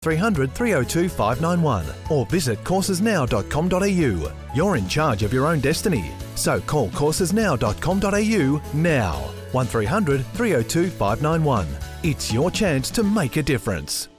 300 302 591 or visit coursesnow.com.au. You're in charge of your own destiny. So call coursesnow.com.au now. 1300 302 591. It's your chance to make a difference.